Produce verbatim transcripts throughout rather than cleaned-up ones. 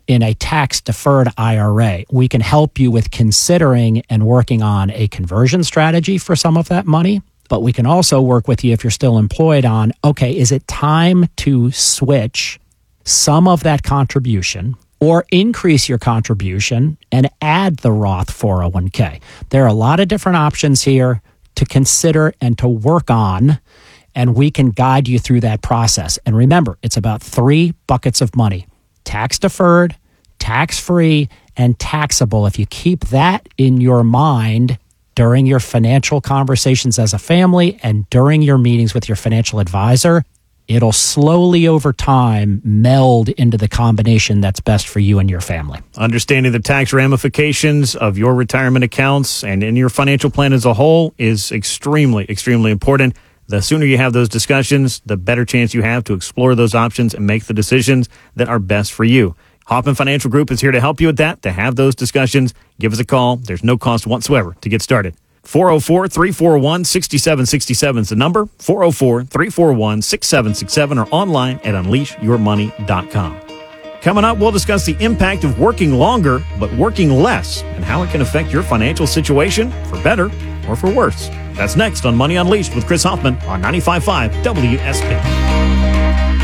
in a tax-deferred I R A. We can help you with considering and working on a conversion strategy for some of that money. But we can also work with you if you're still employed on, okay, is it time to switch some of that contribution or increase your contribution and add the Roth four oh one k? There are a lot of different options here to consider and to work on, and we can guide you through that process. And remember, it's about three buckets of money: tax deferred, tax free, and taxable. If you keep that in your mind during your financial conversations as a family and during your meetings with your financial advisor, it'll slowly over time meld into the combination that's best for you and your family. Understanding the tax ramifications of your retirement accounts and in your financial plan as a whole is extremely, extremely important. The sooner you have those discussions, the better chance you have to explore those options and make the decisions that are best for you. Hoffman Financial Group is here to help you with that, to have those discussions. Give us a call. There's no cost whatsoever to get started. four oh four, three four one, six seven six seven is the number, four oh four, three four one, six seven six seven, or online at unleash your money dot com. Coming up, we'll discuss the impact of working longer but working less and how it can affect your financial situation for better or for worse. That's next on Money Unleashed with Chris Hoffman on ninety-five point five W S P.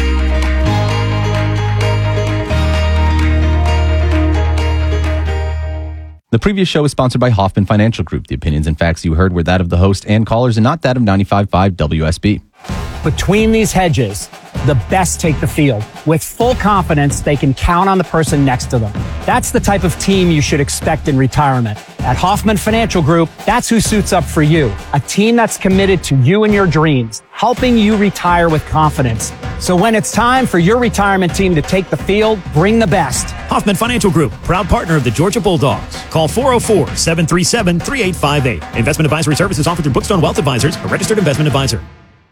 The previous show is sponsored by Hoffman Financial Group. The opinions and facts you heard were that of the host and callers and not that of ninety-five point five W S B. Between these hedges, the best take the field. With full confidence, they can count on the person next to them. That's the type of team you should expect in retirement. At Hoffman Financial Group, that's who suits up for you. A team that's committed to you and your dreams, helping you retire with confidence. So when it's time for your retirement team to take the field, bring the best. Hoffman Financial Group, proud partner of the Georgia Bulldogs. Call four oh four, seven three seven, three eight five eight. Investment advisory services offered through Bookstone Wealth Advisors, a registered investment advisor.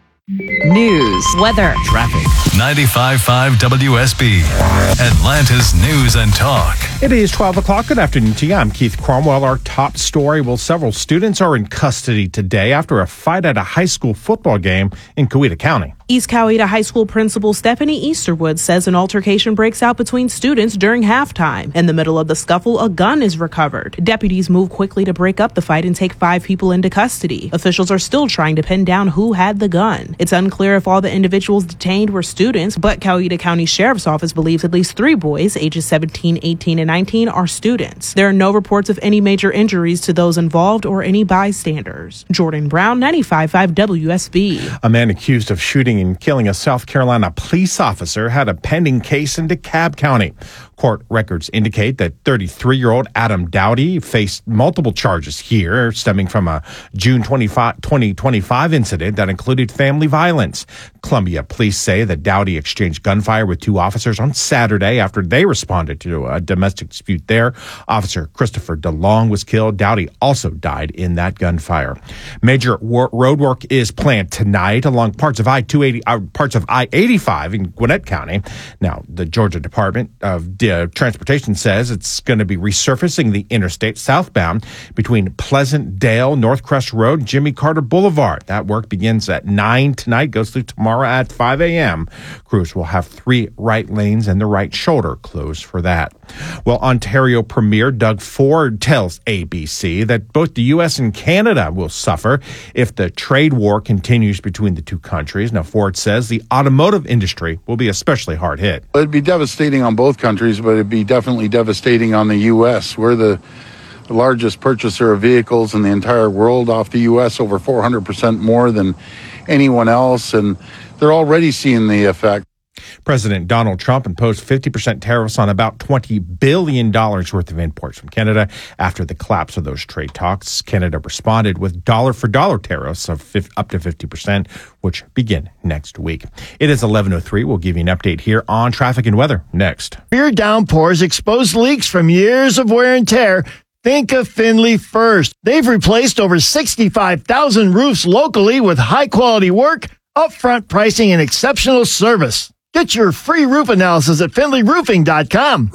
News, weather, traffic. ninety-five point five W S B, Atlanta's News and Talk. It is twelve o'clock. Good afternoon to you. I'm Keith Cromwell. Our top story: well, several students are in custody today after a fight at a high school football game in Coweta County. East Coweta High School Principal Stephanie Easterwood says an altercation breaks out between students during halftime. In the middle of the scuffle, a gun is recovered. Deputies move quickly to break up the fight and take five people into custody. Officials are still trying to pin down who had the gun. It's unclear if all the individuals detained were students, but Coweta County Sheriff's Office believes at least three boys, ages seventeen, eighteen, and nineteen, are students. There are no reports of any major injuries to those involved or any bystanders. Jordan Brown, ninety-five point five W S B. A man accused of shooting and killing a South Carolina police officer had a pending case in DeKalb County. Court records indicate that thirty-three-year-old Adam Dowdy faced multiple charges here stemming from a June twenty-fifth, twenty twenty-five incident that included family violence. Columbia police say that Dowdy exchanged gunfire with two officers on Saturday after they responded to a domestic dispute there. Officer Christopher DeLong was killed. Dowdy also died in that gunfire. Major war- road work is planned tonight along parts of I two eighty, uh, parts of I eighty-five in Gwinnett County. Now, the Georgia Department of Uh, Transportation says it's going to be resurfacing the interstate southbound between Pleasant-Dale, Northcrest Road, Jimmy Carter Boulevard. That work begins at nine tonight, goes through tomorrow at five a.m. Crews will have three right lanes and the right shoulder closed for that. Well, Ontario Premier Doug Ford tells A B C that both the U S and Canada will suffer if the trade war continues between the two countries. Now, Ford says the automotive industry will be especially hard hit. It'd be devastating on both countries, but it'd be definitely devastating on the U S. We're the largest purchaser of vehicles in the entire world off the U S, over four hundred percent more than anyone else, and they're already seeing the effect. President Donald Trump imposed fifty percent tariffs on about twenty billion dollars worth of imports from Canada after the collapse of those trade talks. Canada responded with dollar-for-dollar tariffs of up to fifty percent, which begin next week. It is eleven oh three. We'll give you an update here on traffic and weather next. Severe downpours expose leaks from years of wear and tear. Think of Finley First. They've replaced over sixty-five thousand roofs locally with high-quality work, upfront pricing, and exceptional service. Get your free roof analysis at finley roofing dot com.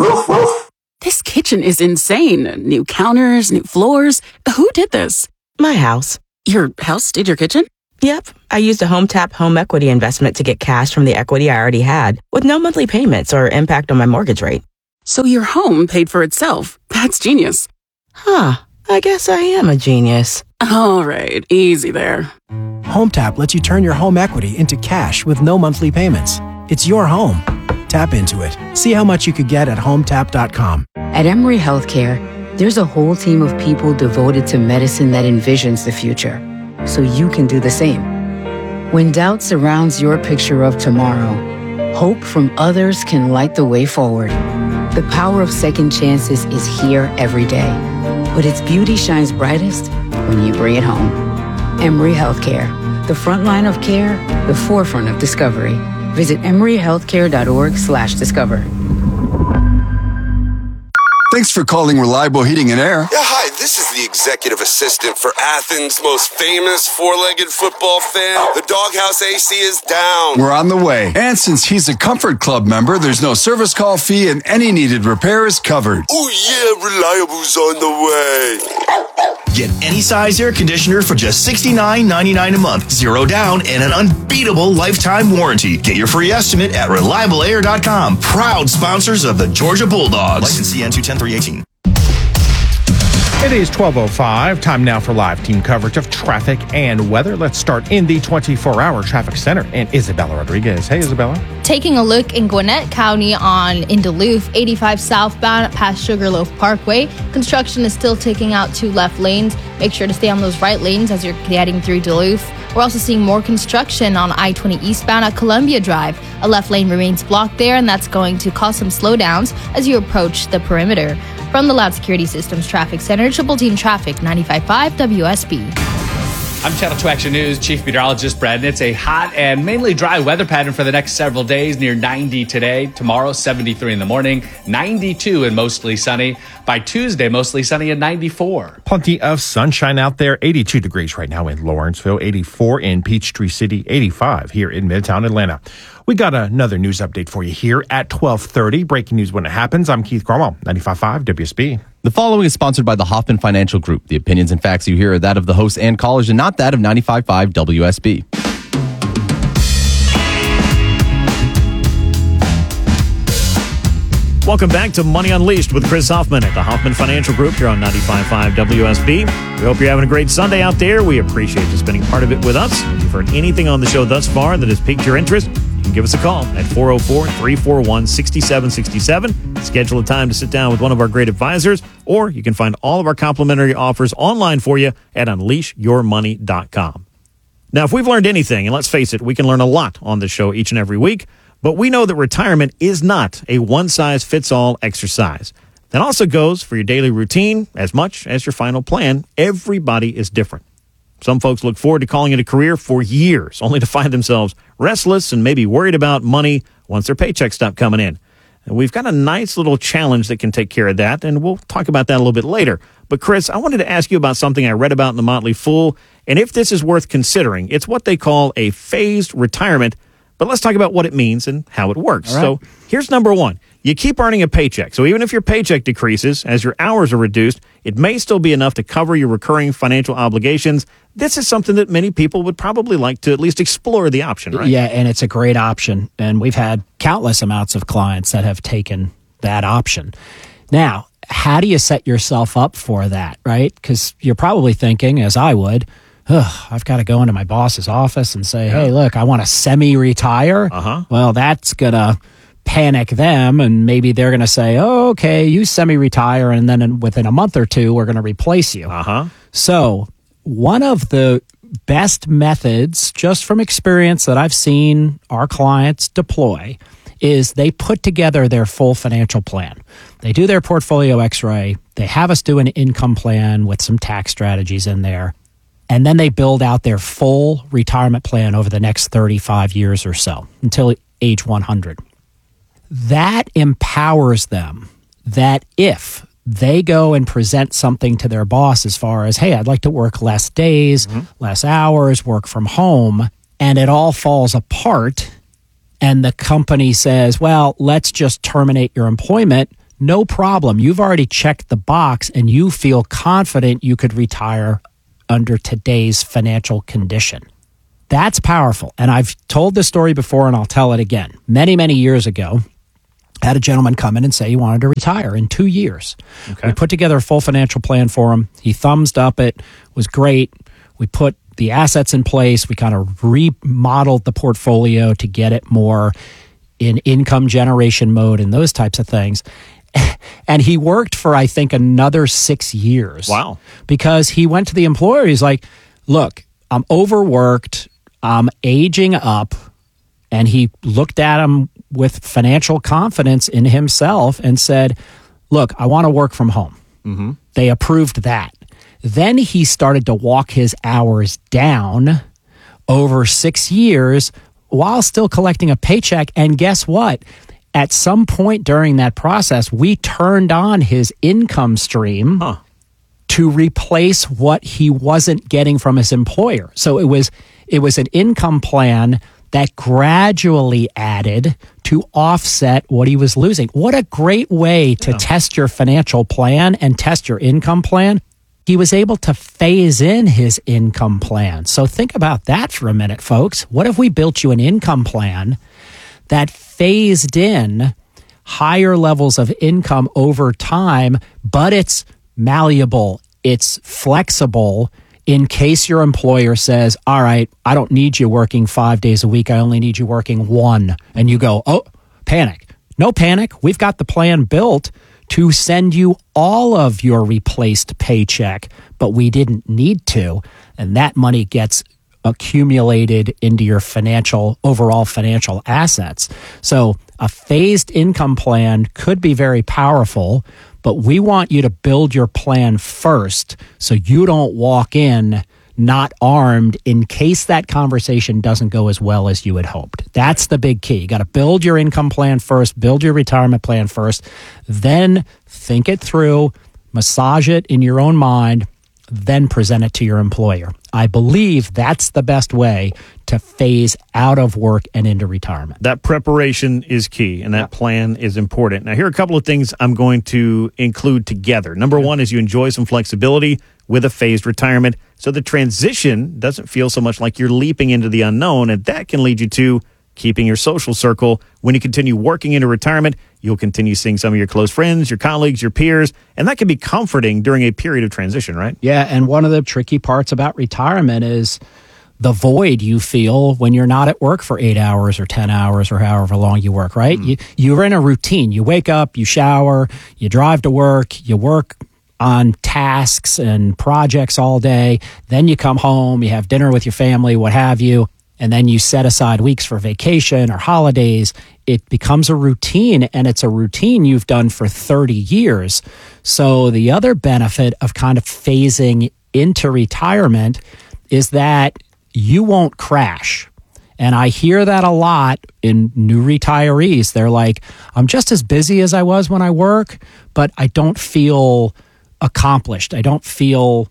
This kitchen is insane. New counters, new floors. Who did this? My house. Your house did your kitchen? Yep. I used a HomeTap home equity investment to get cash from the equity I already had with no monthly payments or impact on my mortgage rate. So your home paid for itself. That's genius. Huh. I guess I am a genius. All right, easy there. HomeTap lets you turn your home equity into cash with no monthly payments. It's your home. Tap into it. See how much you could get at home tap dot com. At Emory Healthcare, there's a whole team of people devoted to medicine that envisions the future, so you can do the same. When doubt surrounds your picture of tomorrow, hope from others can light the way forward. The power of second chances is here every day, but its beauty shines brightest when you bring it home. Emory Healthcare, the front line of care, the forefront of discovery. Visit emory healthcare dot org slash discover. Thanks for calling Reliable Heating and Air. Yeah, hi, this is the executive assistant for Athens' most famous four-legged football fan. The Doghouse A C is down. We're on the way. And since he's a Comfort Club member, there's no service call fee and any needed repair is covered. Oh yeah, Reliable's on the way. Get any size air conditioner for just sixty-nine ninety-nine a month, zero down, and an unbeatable lifetime warranty. Get your free estimate at reliable air dot com. Proud sponsors of the Georgia Bulldogs. License C N two ten three eighteen. It is twelve oh five. Time now for live team coverage of traffic and weather. Let's start in the twenty-four hour traffic center. And Isabella Rodriguez. Hey, Isabella. Taking a look in Gwinnett County on in Duluth, eighty-five southbound past Sugarloaf Parkway. Construction is still taking out two left lanes. Make sure to stay on those right lanes as you're heading through Duluth. We're also seeing more construction on I twenty eastbound at Columbia Drive. A left lane remains blocked there, and that's going to cause some slowdowns as you approach the perimeter. From the Loud Security Systems Traffic Center, Triple Team Traffic, ninety-five point five W S B. I'm Channel two Action News Chief Meteorologist Brad Nitz. A hot and mainly dry weather pattern for the next several days, near ninety today. Tomorrow, seventy-three in the morning, ninety-two and mostly sunny. By Tuesday, mostly sunny at ninety-four. Plenty of sunshine out there. eighty-two degrees right now in Lawrenceville, eighty-four in Peachtree City, eighty-five here in Midtown Atlanta. We got another news update for you here at twelve thirty. Breaking news when it happens. I'm Keith Cromwell, ninety-five point five W S B. The following is sponsored by the Hoffman Financial Group. The opinions and facts you hear are that of the hosts and callers and not that of ninety-five point five W S B. Welcome back to Money Unleashed with Chris Hoffman at the Hoffman Financial Group here on ninety-five point five W S B. We hope you're having a great Sunday out there. We appreciate you spending part of it with us. If you've heard anything on the show thus far that has piqued your interest, you can give us a call at four oh four, three four one, six seven six seven. Schedule a time to sit down with one of our great advisors, or you can find all of our complimentary offers online for you at unleash your money dot com. Now, if we've learned anything, and let's face it, we can learn a lot on this show each and every week, but we know that retirement is not a one-size-fits-all exercise. That also goes for your daily routine as much as your final plan. Everybody is different. Some folks look forward to calling it a career for years, only to find themselves restless and maybe worried about money once their paychecks stop coming in. And we've got a nice little challenge that can take care of that, and we'll talk about that a little bit later. But, Chris, I wanted to ask you about something I read about in the Motley Fool, and if this is worth considering. It's what they call a phased retirement. But let's talk about what it means and how it works. Right. So here's number one. You keep earning a paycheck. So even if your paycheck decreases as your hours are reduced, it may still be enough to cover your recurring financial obligations. This is something that many people would probably like to at least explore the option, right? Yeah, and it's a great option. And we've had countless amounts of clients that have taken that option. Now, how do you set yourself up for that, right? Because you're probably thinking, as I would, Ugh, I've got to go into my boss's office and say, hey, look, I want to semi-retire. Uh-huh. Well, that's going to panic them, and maybe they're going to say, oh, okay, you semi-retire, and then in, within a month or two, we're going to replace you. Uh-huh. So one of the best methods, just from experience that I've seen our clients deploy, is they put together their full financial plan. They do their portfolio x-ray. They have us do an income plan with some tax strategies in there. And then they build out their full retirement plan over the next thirty-five years or so until age one hundred. That empowers them that if they go and present something to their boss as far as, hey, I'd like to work less days, mm-hmm. less hours, work from home, and it all falls apart, and the company says, well, let's just terminate your employment, no problem. You've already checked the box, and you feel confident you could retire under today's financial condition. That's powerful. And I've told this story before, and I'll tell it again. Many, many years ago, had a gentleman come in and say he wanted to retire in two years. Okay. We put together a full financial plan for him. He thumbs up it, was great. We put the assets in place. We kind of remodeled the portfolio to get it more in income generation mode and those types of things. And he worked for, I think, another six years. Wow. Because he went to the employer. He's like, look, I'm overworked. I'm aging up. And he looked at him with financial confidence in himself and said, look, I want to work from home. Mm-hmm. They approved that. Then he started to walk his hours down over six years while still collecting a paycheck. And guess what? At some point during that process, we turned on his income stream huh. to replace what he wasn't getting from his employer. So it was it was an income plan that gradually added to offset what he was losing. What a great way to yeah. test your financial plan and test your income plan. He was able to phase in his income plan. So think about that for a minute, folks. What if we built you an income plan that phased in higher levels of income over time, but it's malleable, it's flexible in case your employer says, all right, I don't need you working five days a week, I only need you working one. And you go, oh, panic. No panic. We've got the plan built to send you all of your replaced paycheck, but we didn't need to. And that money gets accumulated into your financial, overall financial assets. So a phased income plan could be very powerful, but we want you to build your plan first so you don't walk in not armed in case that conversation doesn't go as well as you had hoped. That's the big key. You got to build your income plan first, build your retirement plan first, then think it through, massage it in your own mind, then present it to your employer. I believe that's the best way to phase out of work and into retirement. That preparation is key, and that yeah. plan is important. Now, here are a couple of things I'm going to include together. Number yeah. one is you enjoy some flexibility with a phased retirement, so the transition doesn't feel so much like you're leaping into the unknown, and that can lead you to keeping your social circle. When you continue working into retirement, you'll continue seeing some of your close friends, your colleagues, your peers, and that can be comforting during a period of transition, right? Yeah, and one of the tricky parts about retirement is the void you feel when you're not at work for eight hours or ten hours or however long you work, right? Mm. You, you're in a routine. You wake up, you shower, you drive to work, you work on tasks and projects all day. Then you come home, you have dinner with your family, what have you. And then you set aside weeks for vacation or holidays. It becomes a routine, and it's a routine you've done for thirty years. So the other benefit of kind of phasing into retirement is that you won't crash. And I hear that a lot in new retirees. They're like, I'm just as busy as I was when I work, but I don't feel accomplished. I don't feel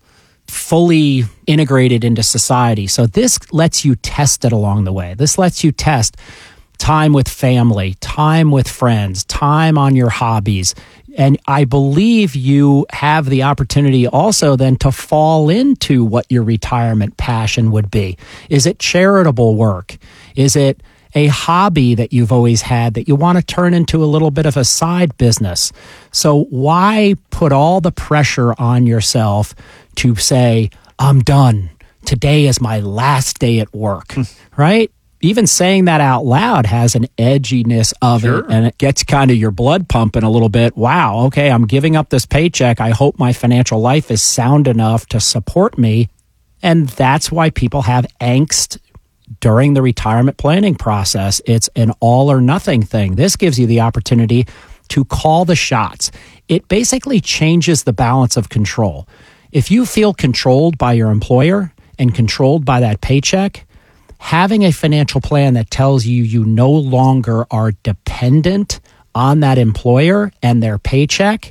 fully integrated into society. So this lets you test it along the way. This lets you test time with family, time with friends, time on your hobbies. And I believe you have the opportunity also then to fall into what your retirement passion would be. Is it charitable work? Is it a hobby that you've always had that you want to turn into a little bit of a side business? So why put all the pressure on yourself to say, I'm done. Today is my last day at work, right? Even saying that out loud has an edginess of sure. it, and it gets kind of your blood pumping a little bit. Wow, okay, I'm giving up this paycheck. I hope my financial life is sound enough to support me. And that's why people have angst during the retirement planning process. It's an all or nothing thing. This gives you the opportunity to call the shots. It basically changes the balance of control. If you feel controlled by your employer and controlled by that paycheck, having a financial plan that tells you you no longer are dependent on that employer and their paycheck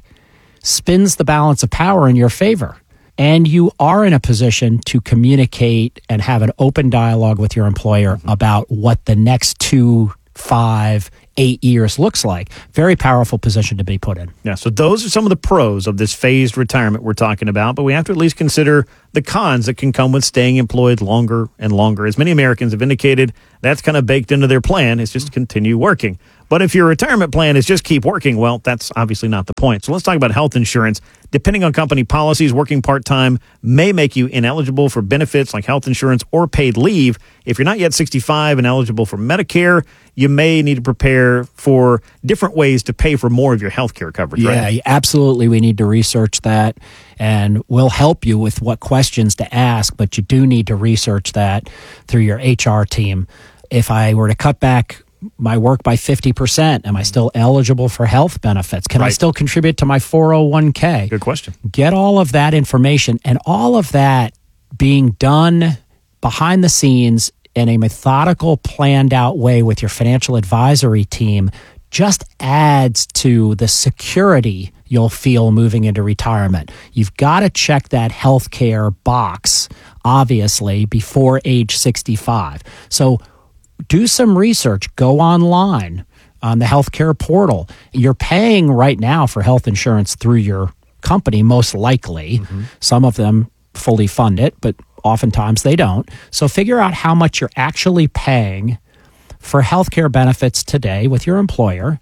spins the balance of power in your favor. And you are in a position to communicate and have an open dialogue with your employer mm-hmm. about what the next two, five, eight years looks like. Very powerful position to be put in. Yeah, so those are some of the pros of this phased retirement we're talking about, but we have to at least consider the cons that can come with staying employed longer and longer. As many Americans have indicated, that's kind of baked into their plan, is just continue working. But But if your retirement plan is just keep working, well, that's obviously not the point. So let's talk about health insurance. Depending on company policies, working part-time may make you ineligible for benefits like health insurance or paid leave. If you're not yet sixty-five and eligible for Medicare, you may need to prepare for different ways to pay for more of your health care coverage, Yeah, right? absolutely. We need to research that, and we'll help you with what questions to ask, but you do need to research that through your H R team. If I were to cut back my work by fifty percent, am I still eligible for health benefits? Can I Right. still contribute to my four oh one k? Good question. Get all of that information, and all of that being done behind the scenes in a methodical, planned out way with your financial advisory team just adds to the security you'll feel moving into retirement. You've got to check that healthcare box, obviously, before age sixty-five. So do some research. Go online on the healthcare portal. You're paying right now for health insurance through your company, most likely. Mm-hmm. Some of them fully fund it, but oftentimes they don't. So figure out how much you're actually paying for healthcare benefits today with your employer.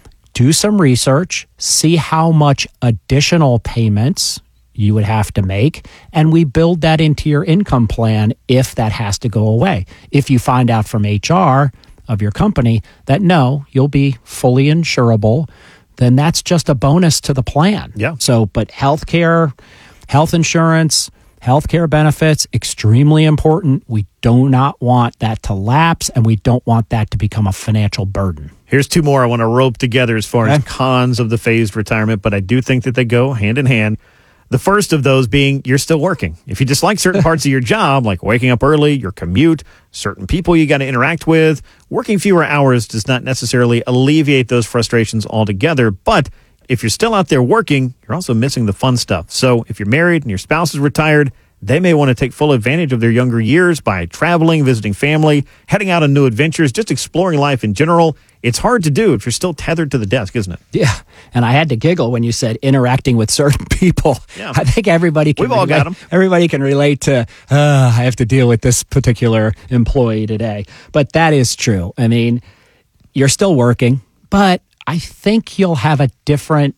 Do some research, see how much additional payments you would have to make, and we build that into your income plan if that has to go away. If you find out from H R of your company that no, you'll be fully insurable, then that's just a bonus to the plan. Yeah. So, but healthcare, health insurance, healthcare benefits, extremely important. We do not want that to lapse, and we don't want that to become a financial burden. Here's two more I want to rope together as far as Okay. cons of the phased retirement, but I do think that they go hand in hand. The first of those being you're still working. If you dislike certain parts of your job, like waking up early, your commute, certain people you got to interact with, working fewer hours does not necessarily alleviate those frustrations altogether. But if you're still out there working, you're also missing the fun stuff. So if you're married and your spouse is retired, they may want to take full advantage of their younger years by traveling, visiting family, heading out on new adventures, just exploring life in general. It's hard to do if you're still tethered to the desk, isn't it? Yeah. And I had to giggle when you said interacting with certain people. Yeah. I think everybody can We've all relate, got 'em. Everybody can relate to, uh, I have to deal with this particular employee today. But that is true. I mean, you're still working, but I think you'll have a different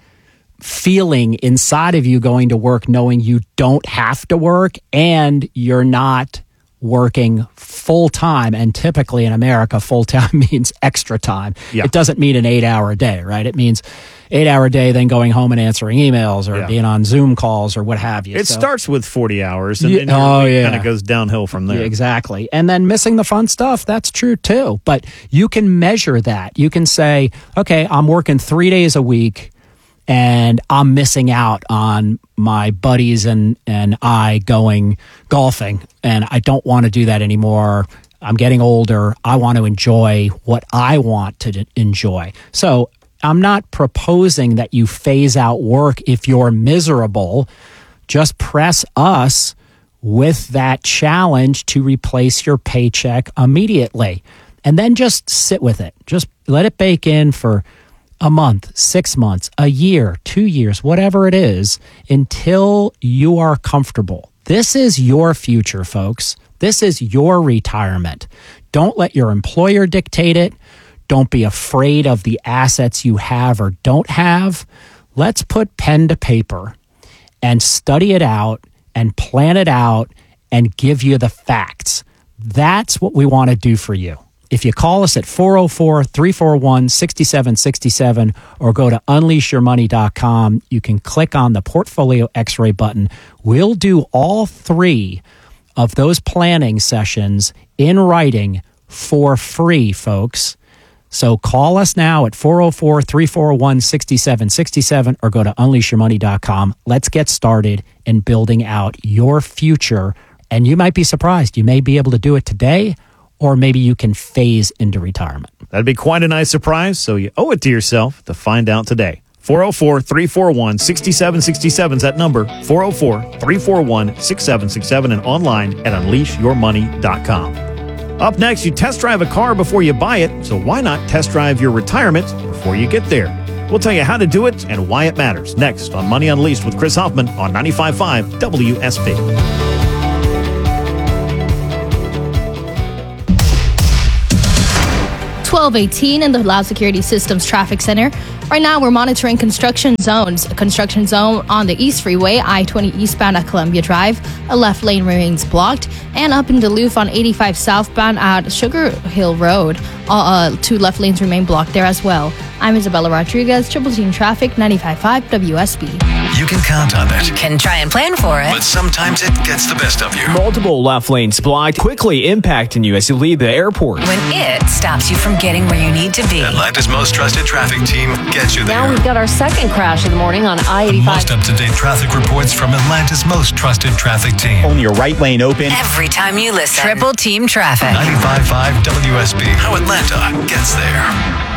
feeling inside of you going to work knowing you don't have to work and you're not working full time. And typically in America, full time means extra time. Yeah. It doesn't mean an eight hour day, right? It means eight hour day, then going home and answering emails or Yeah. being on Zoom calls or what have you. It So- starts with forty hours and Yeah. then your Oh, week yeah. kind of goes downhill from there. Yeah, exactly. And then missing the fun stuff, that's true too. But you can measure that. You can say, okay, I'm working three days a week and I'm missing out on my buddies and, and I going golfing, and I don't want to do that anymore. I'm getting older. I want to enjoy what I want to d- enjoy. So I'm not proposing that you phase out work if you're miserable. Just press us with that challenge to replace your paycheck immediately. And then just sit with it. Just let it bake in for a month, six months, a year, two years, whatever it is, until you are comfortable. This is your future, folks. This is your retirement. Don't let your employer dictate it. Don't be afraid of the assets you have or don't have. Let's put pen to paper and study it out and plan it out and give you the facts. That's what we want to do for you. If you call us at four oh four, three four one, six seven six seven or go to unleash your money dot com, you can click on the Portfolio X-ray button. We'll do all three of those planning sessions in writing for free, folks. So call us now at four oh four, three four one, six seven six seven or go to unleash your money dot com. Let's get started in building out your future. And you might be surprised. You may be able to do it today, or maybe you can phase into retirement. That'd be quite a nice surprise, so you owe it to yourself to find out today. four oh four, three four one, six seven six seven is that number, four oh four, three four one, six seven six seven, and online at unleash your money dot com. Up next, you test drive a car before you buy it, so why not test drive your retirement before you get there? We'll tell you how to do it and why it matters next on Money Unleashed with Chris Hoffman on ninety-five point five W S B. twelve eighteen in the Loud Security Systems Traffic Center. Right now, we're monitoring construction zones. A construction zone on the East Freeway, I twenty eastbound at Columbia Drive. A left lane remains blocked. And up in Duluth on eighty-five southbound at Sugar Hill Road. Uh, uh, two left lanes remain blocked there as well. I'm Isabella Rodriguez, Triple Team Traffic, ninety-five point five W S B. You can count on it. You can try and plan for it. But sometimes it gets the best of you. Multiple left lanes blocked, quickly impacting you as you leave the airport. When it stops you from getting where you need to be. Atlanta's most trusted traffic team gets you there. Now we've got our second crash of the morning on I eighty-five. Most up-to-date traffic reports from Atlanta's most trusted traffic team. Only your right lane open. Every time you listen. Triple Team Traffic. ninety-five point five W S B. How Atlanta gets there.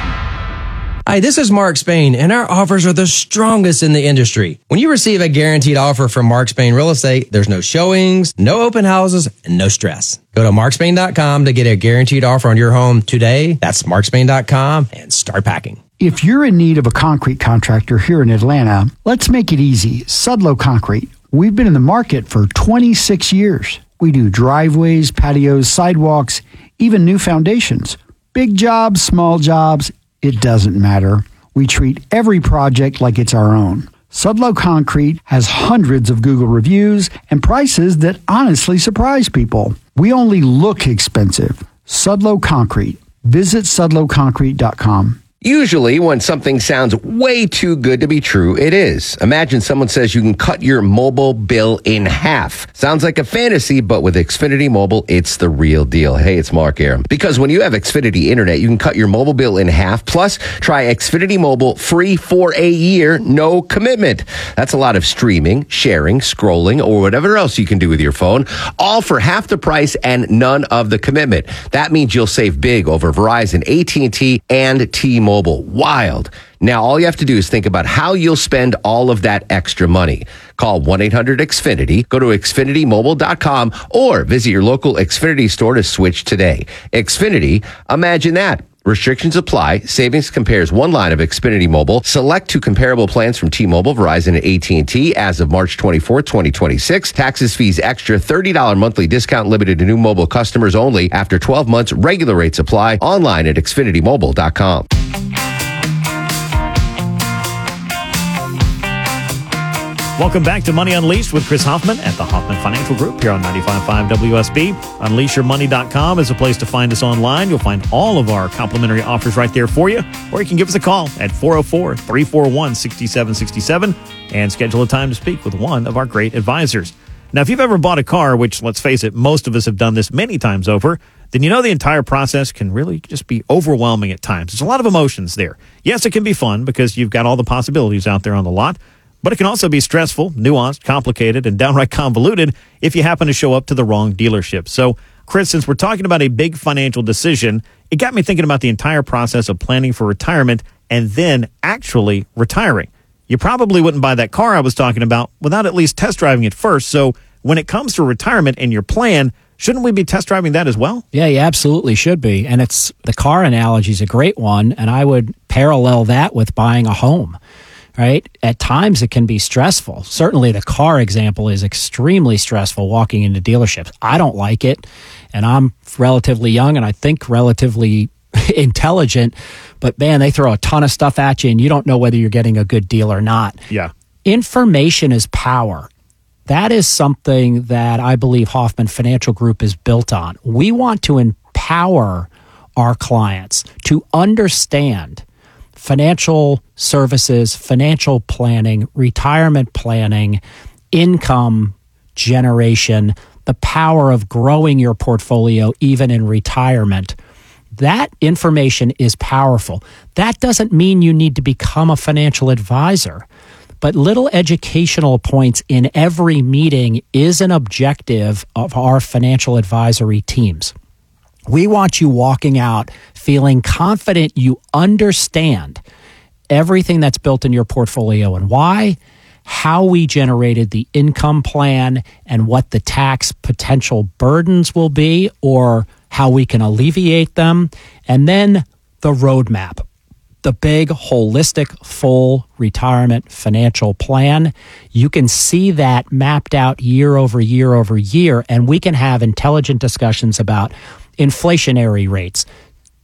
Hi, this is Mark Spain, and our offers are the strongest in the industry. When you receive a guaranteed offer from Mark Spain Real Estate, there's no showings, no open houses, and no stress. Go to mark spain dot com to get a guaranteed offer on your home today. That's mark spain dot com and start packing. If you're in need of a concrete contractor here in Atlanta, let's make it easy. Sudlow Concrete. We've been in the market for twenty-six years. We do driveways, patios, sidewalks, even new foundations. Big jobs, small jobs, it doesn't matter. We treat every project like it's our own. Sudlow Concrete has hundreds of Google reviews and prices that honestly surprise people. We only look expensive. Sudlow Concrete. Visit sudlow concrete dot com. Usually, when something sounds way too good to be true, it is. Imagine someone says you can cut your mobile bill in half. Sounds like a fantasy, but with Xfinity Mobile, it's the real deal. Hey, it's Mark Aram. Because when you have Xfinity Internet, you can cut your mobile bill in half. Plus, try Xfinity Mobile free for a year, no commitment. That's a lot of streaming, sharing, scrolling, or whatever else you can do with your phone, all for half the price and none of the commitment. That means you'll save big over Verizon, A T and T, and T-Mobile. Mobile. Wild. Now, all you have to do is think about how you'll spend all of that extra money. Call one eight hundred X Finity, go to xfinity mobile dot com, or visit your local Xfinity store to switch today. Xfinity, imagine that. Restrictions apply. Savings compares one line of Xfinity Mobile. Select two comparable plans from T-Mobile, Verizon, and A T and T as of March twenty-fourth, twenty twenty-six. Taxes, fees, extra thirty dollars monthly discount limited to new mobile customers only. After twelve months, regular rates apply. Online at xfinity mobile dot com. Welcome back to Money Unleashed with Chris Hoffman at the Hoffman Financial Group here on ninety-five point five W S B. unleash your money dot com is a place to find us online. You'll find all of our complimentary offers right there for you. Or you can give us a call at four oh four, three four one, six seven six seven and schedule a time to speak with one of our great advisors. Now, if you've ever bought a car, which, let's face it, most of us have done this many times over, then you know the entire process can really just be overwhelming at times. There's a lot of emotions there. Yes, it can be fun because you've got all the possibilities out there on the lot. But it can also be stressful, nuanced, complicated, and downright convoluted if you happen to show up to the wrong dealership. So, Chris, since we're talking about a big financial decision, it got me thinking about the entire process of planning for retirement and then actually retiring. You probably wouldn't buy that car I was talking about without at least test driving it first. So when it comes to retirement and your plan, shouldn't we be test driving that as well? Yeah, you absolutely should be. And it's the car analogy is a great one. And I would parallel that with buying a home. Right? At times it can be stressful. Certainly the car example is extremely stressful walking into dealerships. I don't like it, and I'm relatively young and I think relatively intelligent, but man, they throw a ton of stuff at you and you don't know whether you're getting a good deal or not. Yeah. Information is power. That is something that I believe Hoffman Financial Group is built on. We want to empower our clients to understand financial services, financial planning, retirement planning, income generation, the power of growing your portfolio even in retirement. That information is powerful. That doesn't mean you need to become a financial advisor, but little educational points in every meeting is an objective of our financial advisory teams. We want you walking out feeling confident you understand everything that's built in your portfolio and why, how we generated the income plan and what the tax potential burdens will be or how we can alleviate them, and then the roadmap, the big, holistic, full retirement financial plan. You can see that mapped out year over year over year, and we can have intelligent discussions about inflationary rates,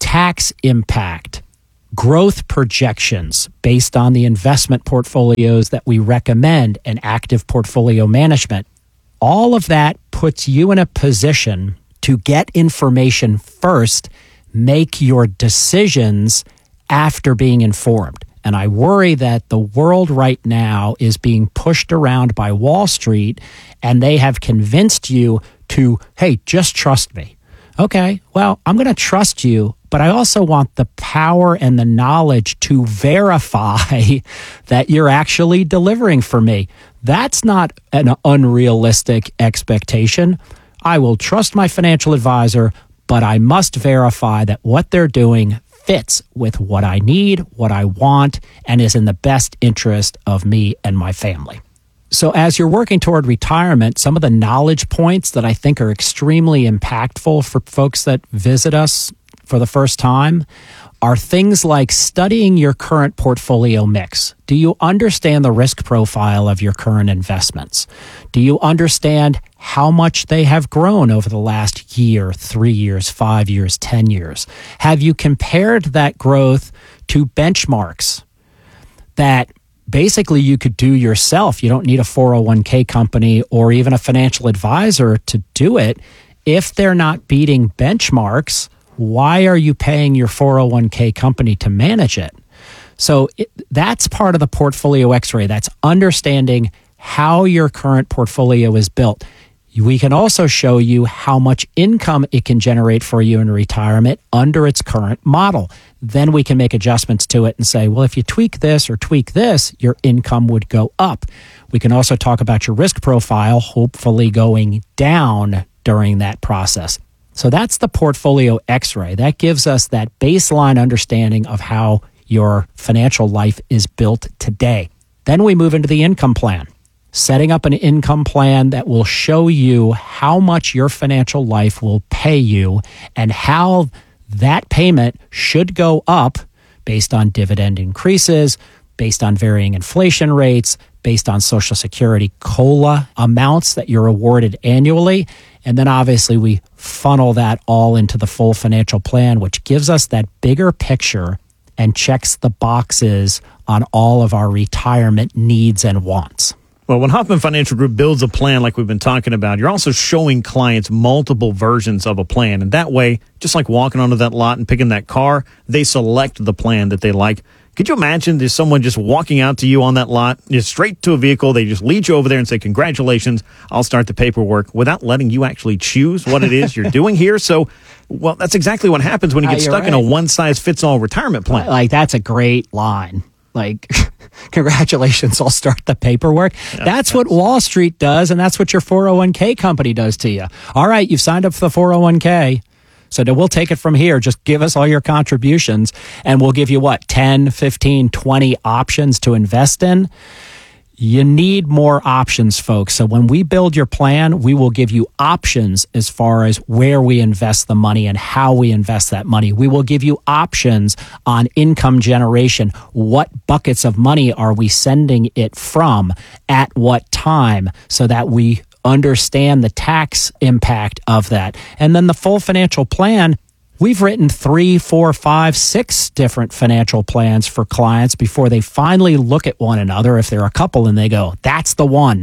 tax impact, growth projections based on the investment portfolios that we recommend, and active portfolio management. All of that puts you in a position to get information first, make your decisions after being informed. And I worry that the world right now is being pushed around by Wall Street, and they have convinced you to, hey, just trust me. Okay, well, I'm going to trust you, but I also want the power and the knowledge to verify that you're actually delivering for me. That's not an unrealistic expectation. I will trust my financial advisor, but I must verify that what they're doing fits with what I need, what I want, and is in the best interest of me and my family. So as you're working toward retirement, some of the knowledge points that I think are extremely impactful for folks that visit us for the first time are things like studying your current portfolio mix. Do you understand the risk profile of your current investments? Do you understand how much they have grown over the last year, three years, five years, ten years? Have you compared that growth to benchmarks that basically you could do yourself? You don't need a four oh one k company or even a financial advisor to do it. If they're not beating benchmarks, why are you paying your four oh one k company to manage it? So it, that's part of the portfolio x-ray. That's understanding how your current portfolio is built. We can also show you how much income it can generate for you in retirement under its current model. Then we can make adjustments to it and say, well, if you tweak this or tweak this, your income would go up. We can also talk about your risk profile, hopefully going down during that process. So that's the portfolio x-ray. That gives us that baseline understanding of how your financial life is built today. Then we move into the income plan. Setting up an income plan that will show you how much your financial life will pay you and how that payment should go up based on dividend increases, based on varying inflation rates, based on Social Security COLA amounts that you're awarded annually. And then obviously we funnel that all into the full financial plan, which gives us that bigger picture and checks the boxes on all of our retirement needs and wants. Well, when Hoffman Financial Group builds a plan like we've been talking about, you're also showing clients multiple versions of a plan. And that way, just like walking onto that lot and picking that car, they select the plan that they like. Could you imagine there's someone just walking out to you on that lot, just straight to a vehicle, they just lead you over there and say, congratulations, I'll start the paperwork, without letting you actually choose what it is you're doing here? So, well, that's exactly what happens when you get uh, stuck right. in a one-size-fits-all retirement plan. Like, that's a great line. Like, congratulations, I'll start the paperwork. Yeah, that's, that's what Wall Street does, and that's what your four oh one k company does to you. All right, you've signed up for the four oh one k, so we'll take it from here. Just give us all your contributions, and we'll give you, what, ten, fifteen, twenty options to invest in? You need more options, folks. So when we build your plan, we will give you options as far as where we invest the money and how we invest that money. We will give you options on income generation. What buckets of money are we sending it from at what time, so that we understand the tax impact of that. And then the full financial plan. We've written three, four, five, six different financial plans for clients before they finally look at one another, if they're a couple, and they go, that's the one.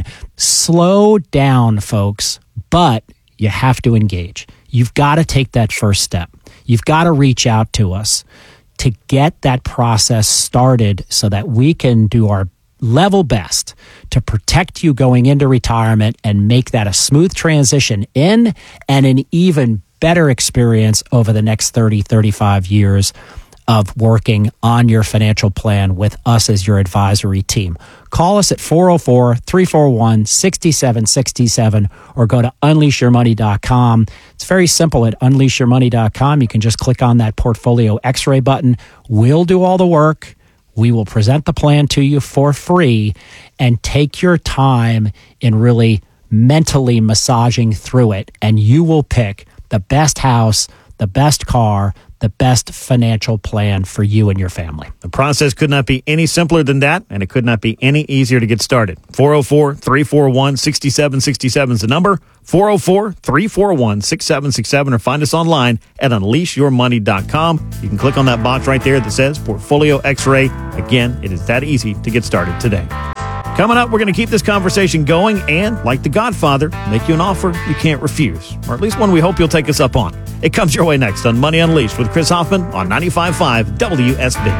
Slow down, folks, but you have to engage. You've got to take that first step. You've got to reach out to us to get that process started so that we can do our level best to protect you going into retirement and make that a smooth transition in and an even better experience over the next thirty, thirty-five years of working on your financial plan with us as your advisory team. Call us at four oh four, three four one, six seven six seven or go to unleash your money dot com. It's very simple. At unleash your money dot com, you can just click on that portfolio x-ray button. We'll do all the work. We will present the plan to you for free and take your time in really mentally massaging through it, and you will pick the best house, the best car, the best financial plan for you and your family. The process could not be any simpler than that, and it could not be any easier to get started. four oh four, three four one, six seven six seven is the number. four oh four, three four one, six seven six seven, or find us online at unleash your money dot com. You can click on that box right there that says Portfolio X-Ray. Again, it is that easy to get started today. Coming up, we're going to keep this conversation going and, like The Godfather, make you an offer you can't refuse, or at least one we hope you'll take us up on. It comes your way next on Money Unleashed with Chris Hoffman on ninety-five point five W S B.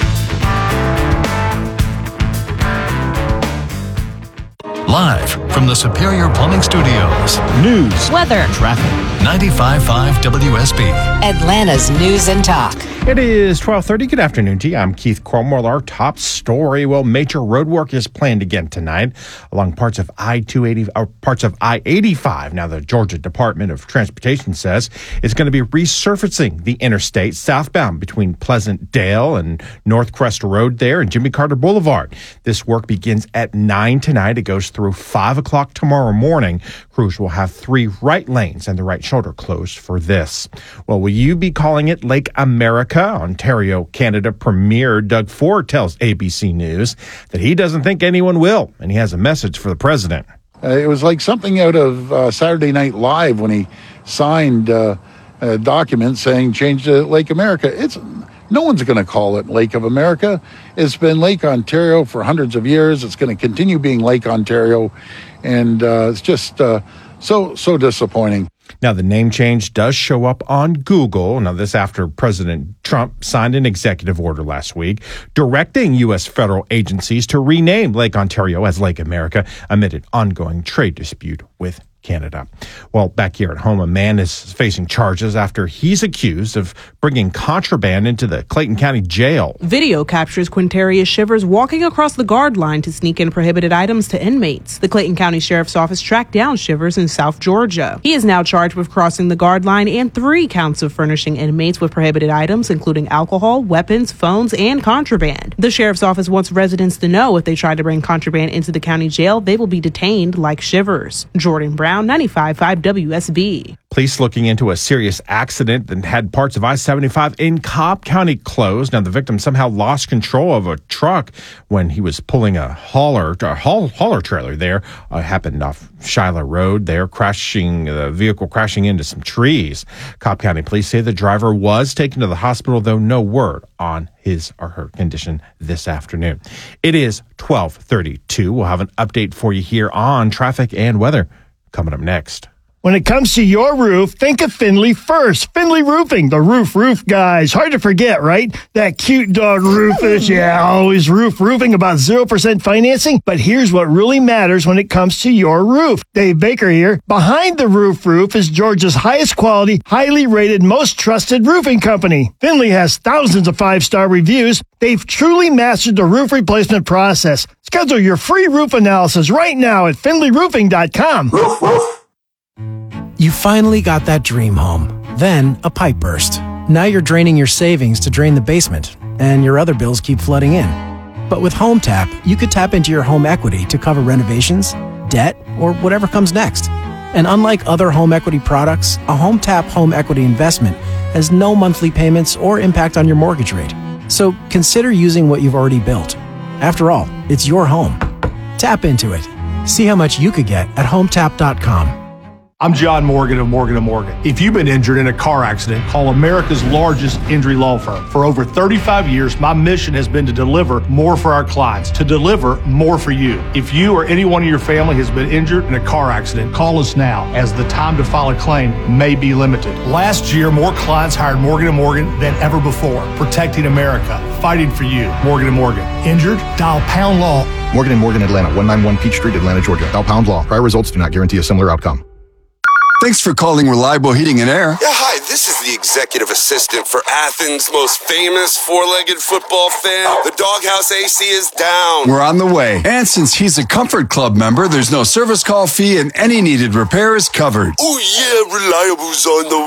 Live from the Superior Plumbing Studios. News, weather, traffic. ninety-five point five W S B. Atlanta's News and Talk. It is twelve thirty. Good afternoon to you. I'm Keith Cromwell. Our top story. Well, major road work is planned again tonight along parts of I two eighty or parts of I eighty-five. Now, the Georgia Department of Transportation says it's going to be resurfacing the interstate southbound between Pleasant Dale and North Crest Road there and Jimmy Carter Boulevard. This work begins at nine tonight. It goes through five o'clock tomorrow morning. Crews will have three right lanes and the right shoulder closed for this. Well, will you be calling it Lake America? Ontario, Canada Premier Doug Ford tells A B C News that he doesn't think anyone will, and he has a message for the president. Uh, it was like something out of uh, Saturday Night Live when he signed uh, a document saying change to Lake America. It's no one's going to call it Lake of America. It's been Lake Ontario for hundreds of years. It's going to continue being Lake Ontario, and uh, it's just uh, so so disappointing. Now, the name change does show up on Google. Now, this after President Trump signed an executive order last week directing U S federal agencies to rename Lake Ontario as Lake America amid an ongoing trade dispute with Canada. Well, back here at home, a man is facing charges after he's accused of bringing contraband into the Clayton County Jail. Video captures Quintarius Shivers walking across the guard line to sneak in prohibited items to inmates. The Clayton County Sheriff's Office tracked down Shivers in South Georgia. He is now charged with crossing the guard line and three counts of furnishing inmates with prohibited items, including alcohol, weapons, phones, and contraband. The Sheriff's Office wants residents to know if they try to bring contraband into the county jail, they will be detained like Shivers. Jordan Brown, ninety-five point five W S B. Police looking into a serious accident that had parts of I seventy-five in Cobb County closed. Now, the victim somehow lost control of a truck when he was pulling a hauler, a haul, hauler trailer there. Uh, happened off Shiloh Road there, crashing, the uh, vehicle crashing into some trees. Cobb County police say the driver was taken to the hospital, though no word on his or her condition this afternoon. It is twelve thirty-two. We'll have an update for you here on traffic and weather coming up next. When it comes to your roof, think of Finley first. Finley Roofing, the roof roof guys. Hard to forget, right? That cute dog Rufus, yeah, always roof roofing, about zero percent financing. But here's what really matters when it comes to your roof. Dave Baker here. Behind the roof roof is Georgia's highest quality, highly rated, most trusted roofing company. Finley has thousands of five-star reviews. They've truly mastered the roof replacement process. Schedule your free roof analysis right now at finley roofing dot com. Roof, roof. You finally got that dream home. Then a pipe burst. Now you're draining your savings to drain the basement, and your other bills keep flooding in. But with HomeTap, you could tap into your home equity to cover renovations, debt, or whatever comes next. And unlike other home equity products, a HomeTap home equity investment has no monthly payments or impact on your mortgage rate. So consider using what you've already built. After all, it's your home. Tap into it. See how much you could get at home tap dot com. I'm John Morgan of Morgan and Morgan. If you've been injured in a car accident, call America's largest injury law firm. For over thirty-five years, my mission has been to deliver more for our clients, to deliver more for you. If you or anyone in your family has been injured in a car accident, call us now, as the time to file a claim may be limited. Last year, more clients hired Morgan and Morgan than ever before, protecting America, fighting for you. Morgan and Morgan. Injured? Dial pound law. Morgan and Morgan, Atlanta, one ninety-one Peach Street, Atlanta, Georgia. Dial pound law. Prior results do not guarantee a similar outcome. Thanks for calling Reliable Heating and Air. Yeah, hi, this is the executive assistant for Athens' most famous four-legged football fan. The Doghouse A C is down. We're on the way. And since he's a Comfort Club member, there's no service call fee and any needed repair is covered. Oh yeah, Reliable's on the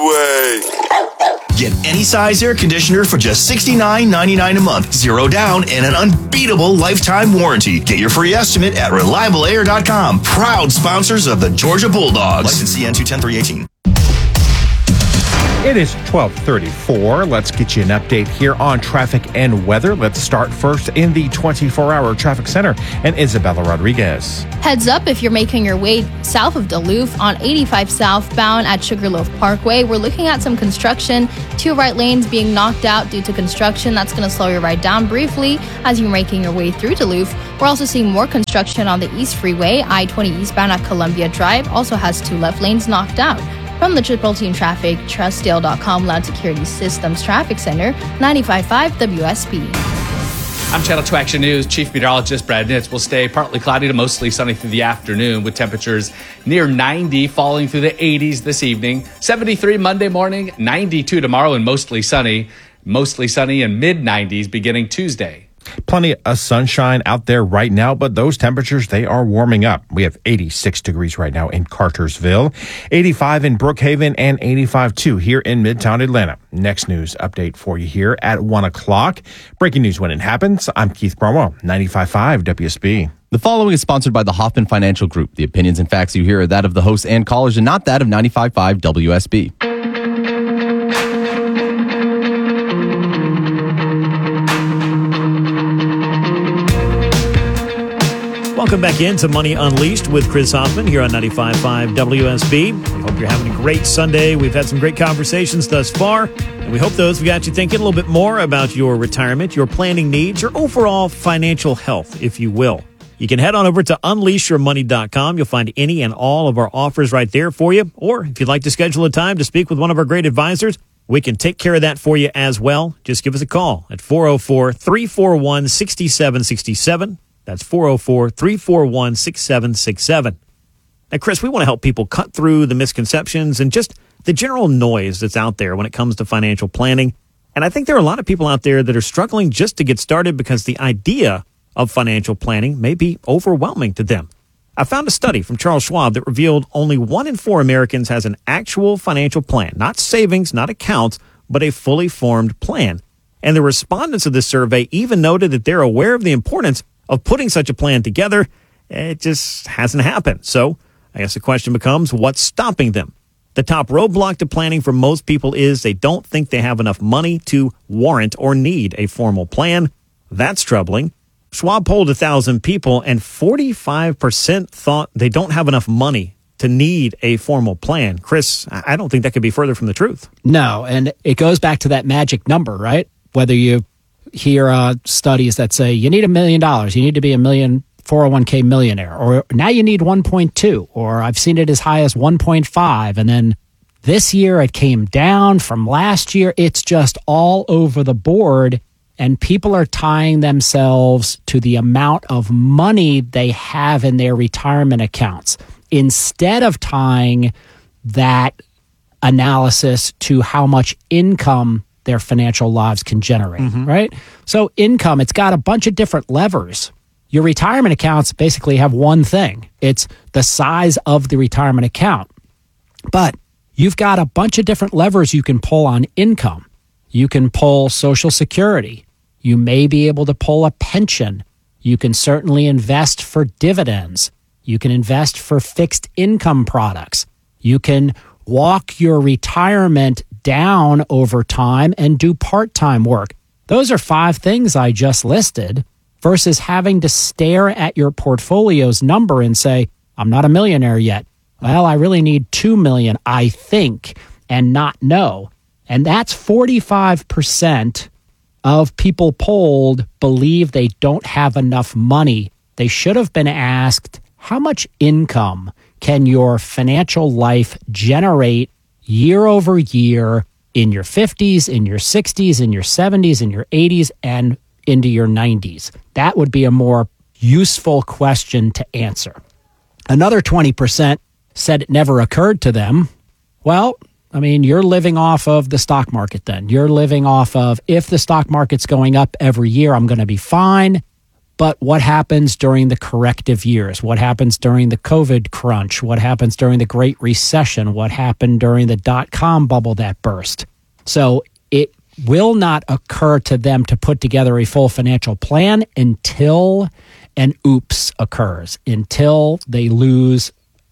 way. Get any size air conditioner for just sixty-nine ninety-nine a month. Zero down and an unbeatable lifetime warranty. Get your free estimate at reliable air dot com. Proud sponsors of the Georgia Bulldogs. License C N two ten three eighteen. It is twelve thirty-four. Let's get you an update here on traffic and weather. Let's start first in the twenty-four hour traffic center and Isabella Rodriguez. Heads up if you're making your way south of Duluth on eighty-five southbound at Sugarloaf Parkway. We're looking at some construction. Two right lanes being knocked out due to construction. That's going to slow your ride down briefly as you're making your way through Duluth. We're also seeing more construction on the East Freeway. I twenty eastbound at Columbia Drive also has two left lanes knocked out. From the Triple Team Traffic, trust dale dot com Land Security Systems Traffic Center, ninety-five point five W S B. I'm Channel two Action News. Chief Meteorologist Brad Nitz. Will stay partly cloudy to mostly sunny through the afternoon with temperatures near ninety, falling through the eighties this evening. seventy-three Monday morning, ninety-two tomorrow, and mostly sunny. Mostly sunny and mid nineties beginning Tuesday. Plenty of sunshine out there right now, but those temperatures, they are warming up. We have eighty-six degrees right now in Cartersville, eighty-five in Brookhaven, and eighty-five too here in Midtown Atlanta. Next news update for you here at one o'clock. Breaking news when it happens. I'm Keith Bromwell, ninety-five point five W S B. The following is sponsored by the Hoffman Financial Group. The opinions and facts you hear are that of the hosts and callers and not that of ninety-five point five W S B. Welcome back into Money Unleashed with Chris Hoffman here on ninety-five point five W S B. We hope you're having a great Sunday. We've had some great conversations thus far, and we hope those have got you thinking a little bit more about your retirement, your planning needs, your overall financial health, if you will. You can head on over to unleash your money dot com. You'll find any and all of our offers right there for you. Or if you'd like to schedule a time to speak with one of our great advisors, we can take care of that for you as well. Just give us a call at four oh four, three four one, six seven six seven. That's four oh four, three four one, six seven six seven. Now, Chris, we want to help people cut through the misconceptions and just the general noise that's out there when it comes to financial planning. And I think there are a lot of people out there that are struggling just to get started because the idea of financial planning may be overwhelming to them. I found a study from Charles Schwab that revealed only one in four Americans has an actual financial plan, not savings, not accounts, but a fully formed plan. And the respondents of this survey even noted that they're aware of the importance of putting such a plan together. It just hasn't happened. So I guess the question becomes, what's stopping them? The top roadblock to planning for most people is they don't think they have enough money to warrant or need a formal plan. That's troubling. Schwab polled one thousand people, and forty-five percent thought they don't have enough money to need a formal plan. Chris, I don't think that could be further from the truth. No, and it goes back to that magic number, right? Whether you hear uh, studies that say you need a million dollars, you need to be a million four oh one k millionaire, or now you need one point two, or I've seen it as high as one point five, and then this year it came down from last year. It's just all over the board, and people are tying themselves to the amount of money they have in their retirement accounts instead of tying that analysis to how much income their financial lives can generate, mm-hmm. right? So income, it's got a bunch of different levers. Your retirement accounts basically have one thing. It's the size of the retirement account. But you've got a bunch of different levers you can pull on income. You can pull Social Security. You may be able to pull a pension. You can certainly invest for dividends. You can invest for fixed income products. You can walk your retirement down over time and do part-time work. Those are five things I just listed versus having to stare at your portfolio's number and say, I'm not a millionaire yet. Well, I really need two million, I think, and not know. And that's forty-five percent of people polled believe they don't have enough money. They should have been asked, how much income can your financial life generate year over year in your fifties, in your sixties, in your seventies, in your eighties, and into your nineties? That would be a more useful question to answer. Another twenty percent said it never occurred to them. Well, I mean, you're living off of the stock market then. You're living off of, if the stock market's going up every year, I'm going to be fine. But what happens during the corrective years? What happens during the COVID crunch? What happens during the Great Recession? What happened during the dot-com bubble that burst? So it will not occur to them to put together a full financial plan until an oops occurs, until they lose a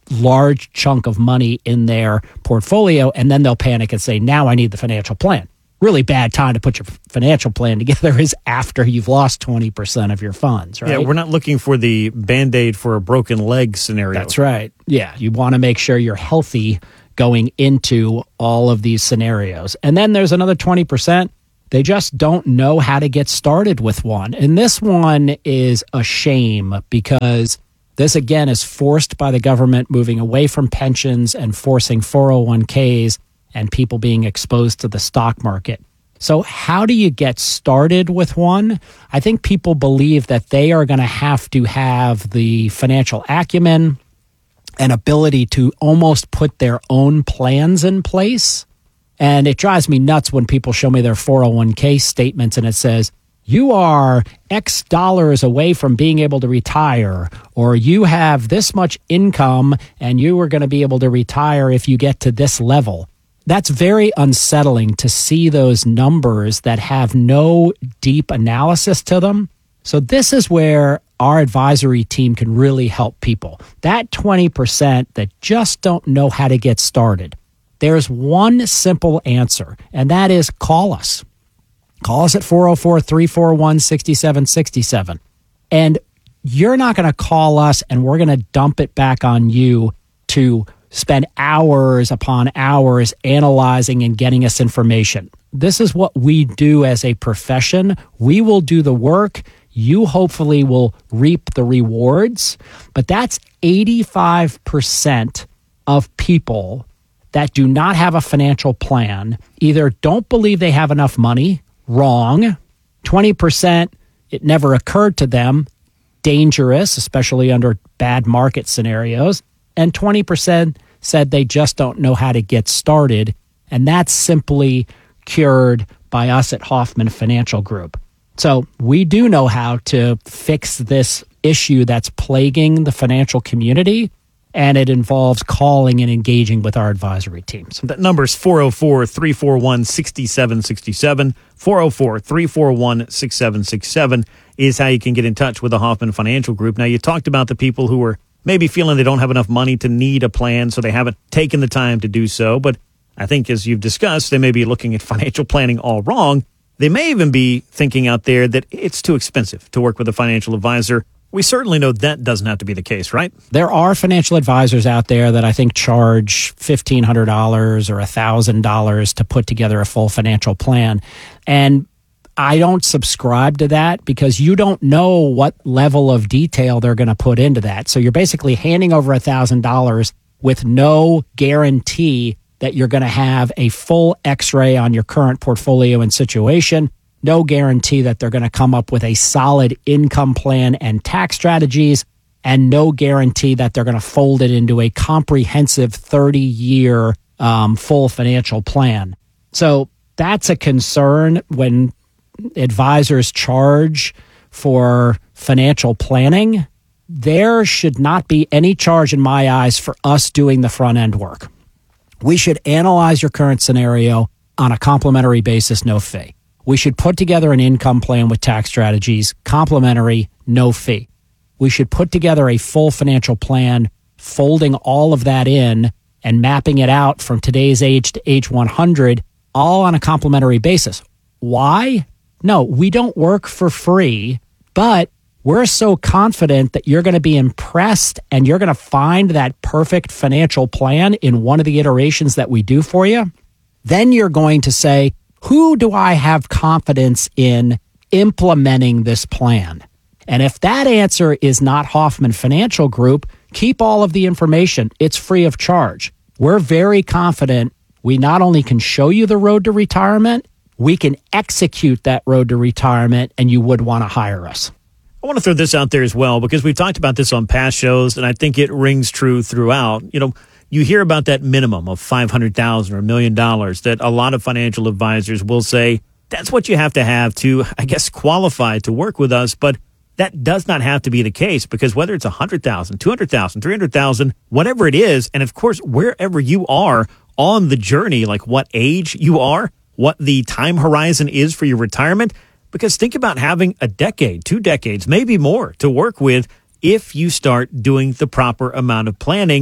large chunk of money in their portfolio, and then they'll panic and say, now I need the financial plan. Really bad time to put your financial plan together is after you've lost twenty percent of your funds, right? Yeah, we're not looking for the Band-Aid for a broken leg scenario. That's right. Yeah, you want to make sure you're healthy going into all of these scenarios. And then there's another twenty percent. They just don't know how to get started with one. And this one is a shame because this, again, is forced by the government moving away from pensions and forcing four oh one k's and people being exposed to the stock market. So how do you get started with one? I think people believe that they are going to have to have the financial acumen and ability to almost put their own plans in place. And it drives me nuts when people show me their four oh one k statements and it says, you are X dollars away from being able to retire, or you have this much income and you are going to be able to retire if you get to this level. That's very unsettling to see those numbers that have no deep analysis to them. So this is where our advisory team can really help people. That twenty percent that just don't know how to get started. There's one simple answer, and that is call us. Call us at four oh four, three four one, six seven six seven. And you're not going to call us and we're going to dump it back on you to spend hours upon hours analyzing and getting us information. This is what we do as a profession. We will do the work. You hopefully will reap the rewards. But that's eighty-five percent of people that do not have a financial plan, either don't believe they have enough money, wrong. twenty percent, it never occurred to them, dangerous, especially under bad market scenarios. And twenty percent said they just don't know how to get started. And that's simply cured by us at Hoffman Financial Group. So we do know how to fix this issue that's plaguing the financial community. And it involves calling and engaging with our advisory teams. That number is four oh four, three four one, six seven six seven. four oh four, three four one, six seven six seven is how you can get in touch with the Hoffman Financial Group. Now, you talked about the people who are maybe feeling they don't have enough money to need a plan, so they haven't taken the time to do so. But I think as you've discussed, they may be looking at financial planning all wrong. They may even be thinking out there that it's too expensive to work with a financial advisor. We certainly know that doesn't have to be the case, right? There are financial advisors out there that I think charge fifteen hundred dollars or one thousand dollars to put together a full financial plan. And I don't subscribe to that because you don't know what level of detail they're going to put into that. So you're basically handing over one thousand dollars with no guarantee that you're going to have a full x-ray on your current portfolio and situation. No guarantee that they're going to come up with a solid income plan and tax strategies, and no guarantee that they're going to fold it into a comprehensive thirty-year um, full financial plan. So that's a concern when advisors charge for financial planning. There should not be any charge in my eyes for us doing the front end work. We should analyze your current scenario on a complimentary basis, no fee. We should put together an income plan with tax strategies, complimentary, no fee. We should put together a full financial plan, folding all of that in and mapping it out from today's age to age one hundred, all on a complimentary basis. Why? No, we don't work for free, but we're so confident that you're going to be impressed and you're going to find that perfect financial plan in one of the iterations that we do for you. Then you're going to say, who do I have confidence in implementing this plan? And if that answer is not Hoffman Financial Group, keep all of the information. It's free of charge. We're very confident we not only can show you the road to retirement, we can execute that road to retirement, and you would want to hire us. I want to throw this out there as well, because we've talked about this on past shows, and I think it rings true throughout. You know, you hear about that minimum of five hundred thousand dollars or a million dollars that a lot of financial advisors will say, that's what you have to have to, I guess, qualify to work with us. But that does not have to be the case, because whether it's one hundred thousand dollars, two hundred thousand dollars, three hundred thousand dollars, whatever it is, and of course, wherever you are on the journey, like what age you are, what the time horizon is for your retirement, because think about having a decade, two decades, maybe more to work with if you start doing the proper amount of planning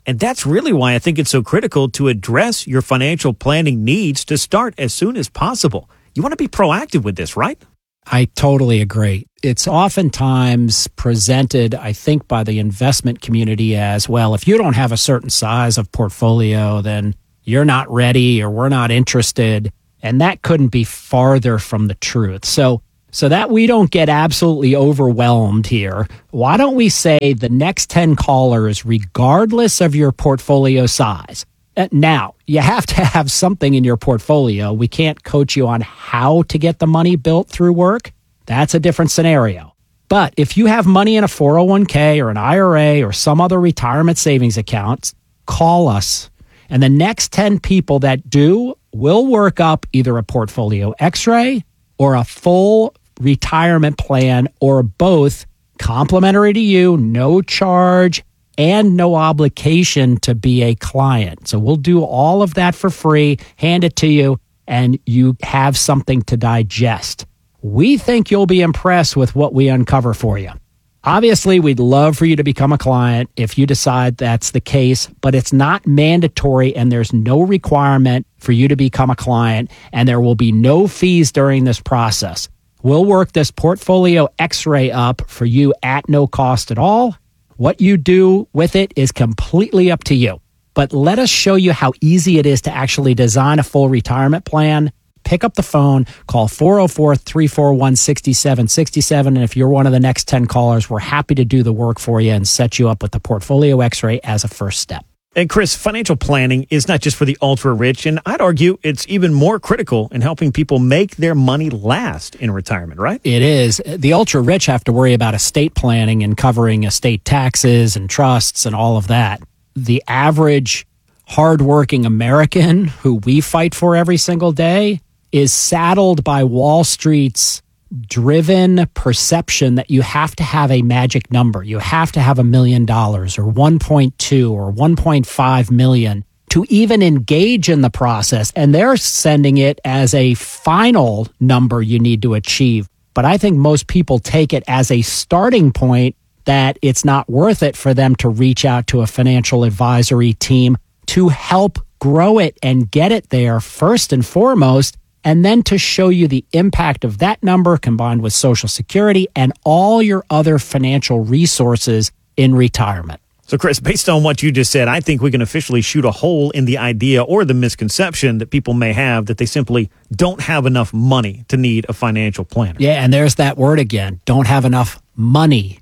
And that's really why I think it's so critical to address your financial planning needs to start as soon as possible. You want to be proactive with this, right? I totally agree. It's oftentimes presented, I think, by the investment community as, well, if you don't have a certain size of portfolio, then you're not ready or we're not interested. And that couldn't be farther from the truth. So, so that we don't get absolutely overwhelmed here, why don't we say the next ten callers, regardless of your portfolio size? Now, you have to have something in your portfolio. We can't coach you on how to get the money built through work. That's a different scenario. But if you have money in a four oh one k or an I R A or some other retirement savings account, call us. And the next ten people that do will work up either a portfolio x-ray or a full retirement plan or both, complimentary to you, no charge, and no obligation to be a client. So we'll do all of that for free, hand it to you, and you have something to digest. We think you'll be impressed with what we uncover for you. Obviously, we'd love for you to become a client if you decide that's the case, but it's not mandatory and there's no requirement for you to become a client, and there will be no fees during this process. We'll work this portfolio x-ray up for you at no cost at all. What you do with it is completely up to you. But let us show you how easy it is to actually design a full retirement plan. Pick up the phone, call four oh four, three four one, six seven six seven. And if you're one of the next ten callers, we're happy to do the work for you and set you up with the portfolio x-ray as a first step. And Chris, financial planning is not just for the ultra rich, and I'd argue it's even more critical in helping people make their money last in retirement, right? It is. The ultra rich have to worry about estate planning and covering estate taxes and trusts and all of that. The average hardworking American who we fight for every single day is saddled by Wall Street's driven perception that you have to have a magic number. You have to have a million dollars or one point two or one point five million to even engage in the process. And they're sending it as a final number you need to achieve. But I think most people take it as a starting point that it's not worth it for them to reach out to a financial advisory team to help grow it and get it there first and foremost, and then to show you the impact of that number combined with Social Security and all your other financial resources in retirement. So, Chris, based on what you just said, I think we can officially shoot a hole in the idea or the misconception that people may have that they simply don't have enough money to need a financial planner. Yeah, and there's that word again, don't have enough money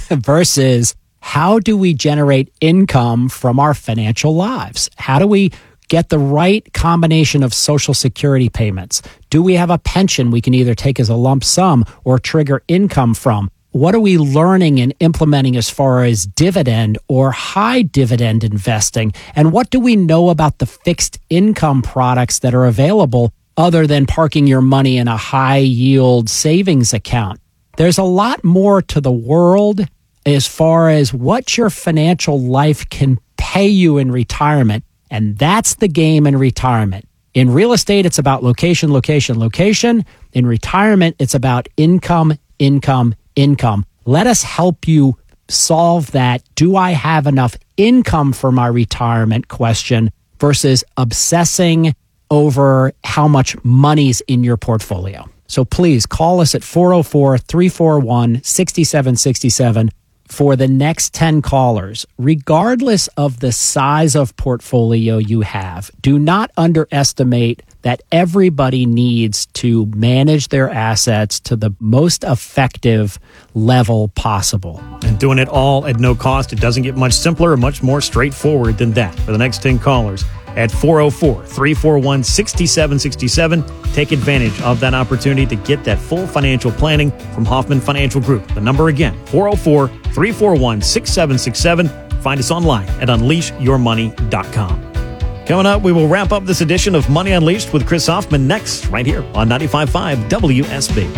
versus how do we generate income from our financial lives? How do we get the right combination of Social Security payments? Do we have a pension we can either take as a lump sum or trigger income from? What are we learning and implementing as far as dividend or high dividend investing? And what do we know about the fixed income products that are available other than parking your money in a high yield savings account? There's a lot more to the world as far as what your financial life can pay you in retirement. And that's the game in retirement. In real estate, it's about location, location, location. In retirement, it's about income, income, income. Let us help you solve that. Do I have enough income for my retirement question versus obsessing over how much money's in your portfolio. So please call us at four oh four, three four one, six seven six seven. For the next ten callers, regardless of the size of portfolio you have. Do not underestimate that everybody needs to manage their assets to the most effective level possible. And doing it all at no cost. It doesn't get much simpler or much more straightforward than that. For the next ten callers at four oh four, three four one, six seven six seven, take advantage of that opportunity to get that full financial planning from Hoffman Financial Group. The number again, four oh four, three four one, six seven six seven. Find us online at unleash your money dot com. Coming up, we will wrap up this edition of Money Unleashed with Chris Hoffman next, right here on ninety-five point five W S B.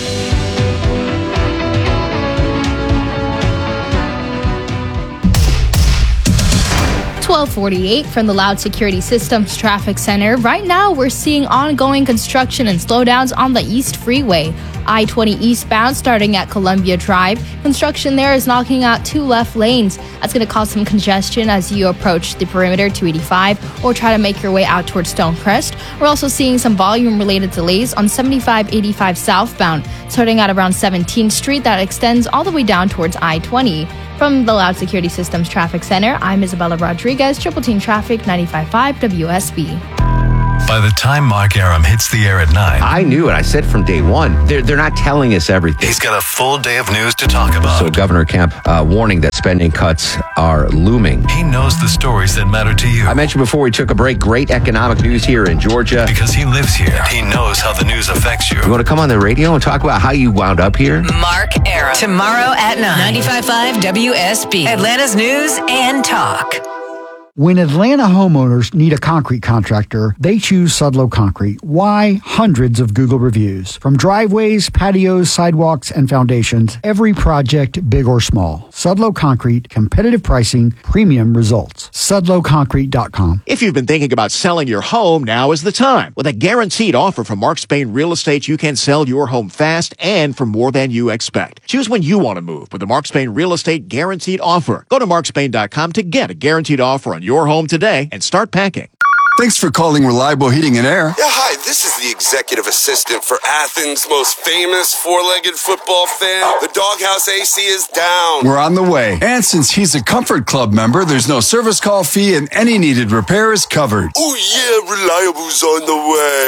twelve forty-eight from the Loud Security Systems Traffic Center. Right now, we're seeing ongoing construction and slowdowns on the East Freeway. I twenty eastbound starting at Columbia Drive. Construction there is knocking out two left lanes. That's going to cause some congestion as you approach the perimeter two eighty-five or try to make your way out towards Stonecrest. We're also seeing some volume-related delays on seventy-five eighty-five southbound starting at around seventeenth Street that extends all the way down towards I twenty. From the Loud Security Systems Traffic Center, I'm Isabella Rodriguez, Triple Team Traffic, ninety-five point five W S B. By the time Mark Aram hits the air at nine, I knew it. I said from day one, they're, they're not telling us everything. he's got a full day of news to talk about. So Governor Kemp uh, warning that spending cuts are looming. He knows the stories that matter to you. I mentioned before we took a break, great economic news here in Georgia. Because he lives here. He knows how the news affects you. You want to come on the radio and talk about how you wound up here? Mark Aram. Tomorrow at nine. ninety-five point five W S B. Atlanta's News and Talk. When Atlanta homeowners need a concrete contractor, they choose Sudlow Concrete. Why? Hundreds of Google reviews. From driveways, patios, sidewalks, and foundations, every project, big or small. Sudlow Concrete, competitive pricing, premium results. Sudlow Concrete dot com. If you've been thinking about selling your home, now is the time. With a guaranteed offer from Mark Spain Real Estate, you can sell your home fast and for more than you expect. Choose when you want to move with the Mark Spain Real Estate Guaranteed Offer. Go to Mark Spain dot com to get a guaranteed offer on your home today and start packing. Thanks for calling Reliable Heating and Air. Yeah, hi, this is the executive assistant for Athens' most famous four-legged football fan. The Doghouse A C is down. We're on the way. And since he's a Comfort Club member, there's no service call fee and any needed repair is covered. Oh yeah, Reliable's on the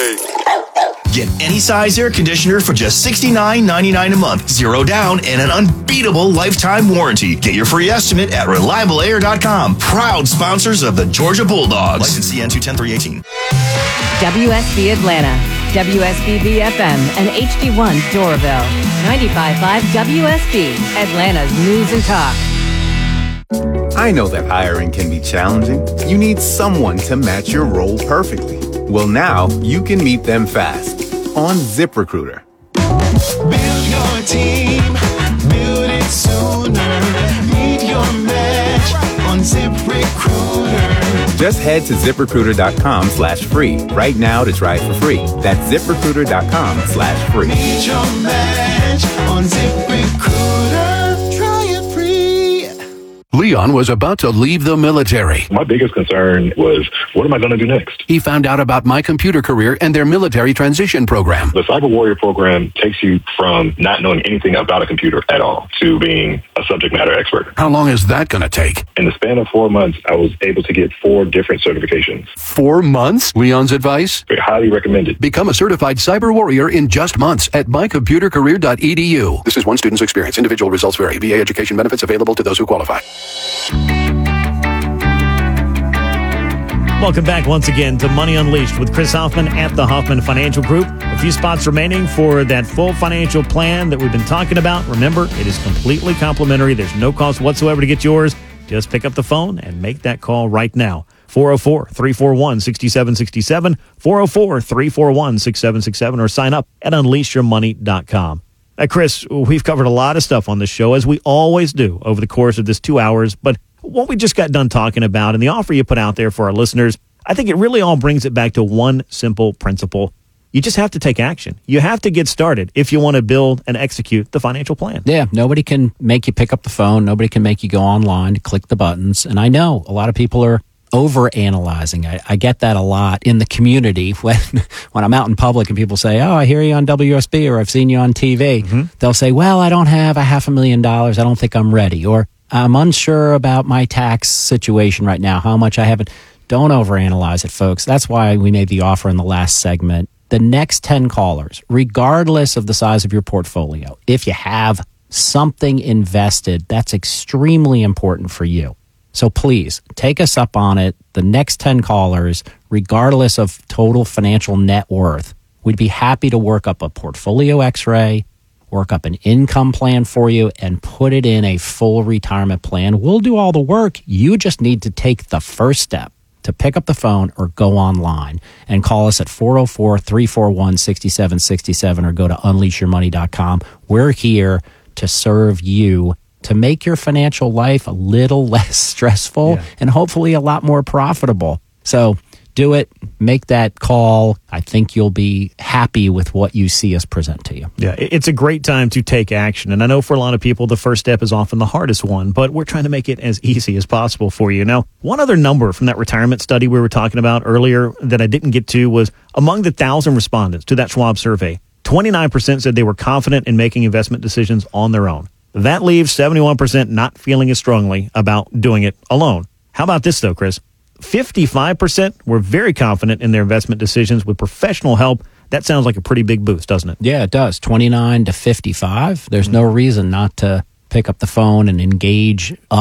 way. Get any size air conditioner for just sixty-nine ninety-nine a month. Zero down and an unbeatable lifetime warranty. Get your free estimate at reliable air dot com. Proud sponsors of the Georgia Bulldogs. License C N two ten three eighteen. W S B Atlanta, W S B B F M, and H D one Doraville. ninety-five point five W S B, Atlanta's News and Talk. I know that hiring can be challenging. You need someone to match your role perfectly. Well, now you can meet them fast on ZipRecruiter. Build your team, build it sooner. Meet your match on ZipRecruiter. Just head to ZipRecruiter.com slash free right now to try it for free. That's ZipRecruiter.com slash free. Meet your match on ZipRecruiter. Try it free. Leon was about to leave the military. My biggest concern was, what am I going to do next? He found out about My Computer Career and their military transition program. The Cyber Warrior program takes you from not knowing anything about a computer at all to being a subject matter expert. How long is that going to take? In the span of four months, I was able to get four different certifications. Four months? Leon's advice? Very highly recommended. Become a certified cyber warrior in just months at my computer career dot e d u. This is one student's experience. Individual results vary. V A education benefits available to those who qualify. Welcome back once again to Money Unleashed with Chris Hoffman at the Hoffman Financial Group. A few spots remaining for that full financial plan that we've been talking about. Remember, it is completely complimentary. There's no cost whatsoever to get yours. Just pick up the phone and make that call right now. four oh four, three four one, six seven six seven, four oh four, three four one, six seven six seven, or sign up at unleash your money dot com. Now, Chris, we've covered a lot of stuff on this show, as we always do over the course of this two hours, but what we just got done talking about and the offer you put out there for our listeners, I think it really all brings it back to one simple principle. You just have to take action. You have to get started if you want to build and execute the financial plan. Yeah, nobody can make you pick up the phone. Nobody can make you go online, click the buttons. And I know a lot of people are over-analyzing. I, I get that a lot in the community when when I'm out in public and people say, oh, I hear you on W S B or I've seen you on T V. Mm-hmm. They'll say, well, I don't have a half a million dollars. I don't think I'm ready. Or I'm unsure about my tax situation right now, how much I haven't. Don't overanalyze it, folks. That's why we made the offer in the last segment. The next ten callers, regardless of the size of your portfolio, if you have something invested, that's extremely important for you. So please take us up on it. The next ten callers, regardless of total financial net worth, we'd be happy to work up a portfolio x-ray, work up an income plan for you, and put it in a full retirement plan. We'll do all the work. You just need to take the first step to pick up the phone or go online and call us at four oh four, three four one, six seven six seven or go to unleash your money dot com. We're here to serve you, to make your financial life a little less stressful yeah. and hopefully a lot more profitable. So do it, make that call. I think you'll be happy with what you see us present to you. Yeah, it's a great time to take action. And I know for a lot of people, the first step is often the hardest one, but we're trying to make it as easy as possible for you. Now, one other number from that retirement study we were talking about earlier that I didn't get to was among the thousand respondents to that Schwab survey, twenty-nine percent said they were confident in making investment decisions on their own. That leaves seventy-one percent not feeling as strongly about doing it alone. How about this, though, Chris? fifty-five percent were very confident in their investment decisions with professional help. That sounds like a pretty big boost, doesn't it? Yeah, it does. twenty-nine to fifty-five. There's no reason not to pick up the phone and engage